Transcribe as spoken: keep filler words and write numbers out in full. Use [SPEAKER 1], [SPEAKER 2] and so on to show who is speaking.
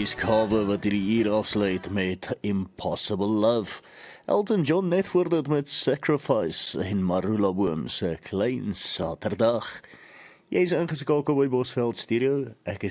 [SPEAKER 1] Chris Carver wat hierdie uur afsluit met Impossible Love. Elton John net voor dit met Sacrifice en Marula Boom se Klein Saterdag. Jy is ingeskakel by Bosveld Studio. Ek is